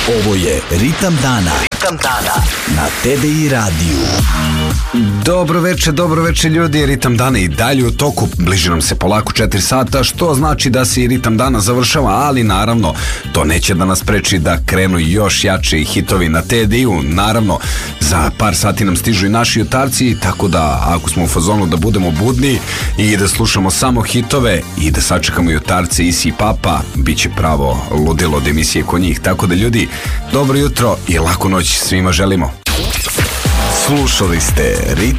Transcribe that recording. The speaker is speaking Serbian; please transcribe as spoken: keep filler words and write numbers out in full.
Ovo je Ritam dana. Ritam dana na T B I radiju. Dobro veče, dobro veče ljudi, Ritam dana i dalje u toku, bliži nam se polako četiri sata, što znači da se i Ritam dana završava, ali naravno to neće da nas preči da krenu još jači hitovi na T D I-u. Naravno, za par sati nam stižu i naši jutarci, tako da ako smo u fazonu da budemo budni i da slušamo samo hitove i da sačekamo jutarce Isi i Papa, bit će pravo ludilo od emisije kod njih. Tako da ljudi, dobro jutro i laku noć svima želimo. Slušali ste Ritam